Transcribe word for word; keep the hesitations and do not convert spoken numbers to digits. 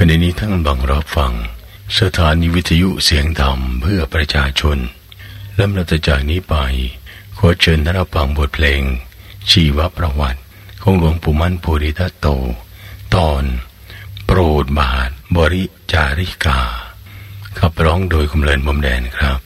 ขณะนี้ท่านกำลังรับฟังสถานีวิทยุเสียงธรรมเพื่อประชาชนลำดับจากนี้ไปขอเชิญท่านรับฟังบทเพลงชีวประวัติของหลวงปู่มั่นโพธิทัตโตตอนโปรดบาทบริจาริกาขับร้องโดยคุณเลินพรมแดนครับ